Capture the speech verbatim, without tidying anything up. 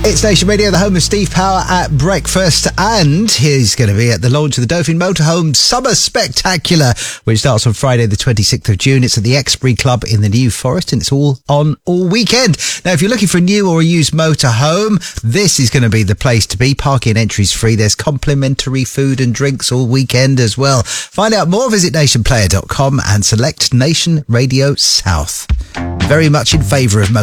It's Nation Radio, the home of Steve Power at breakfast, and he's going to be at the launch of the Dauphin Motorhome Summer Spectacular, which starts on Friday the twenty-sixth of June. It's at the Exbury Club in the New Forest, and it's all on all weekend. Now, if you're looking for a new or a used motorhome, this is going to be the place to be. Parking and entry's free. There's complimentary food and drinks all weekend as well. Find out more, visit nation player dot com and select Nation Radio South. Very much in favour of motor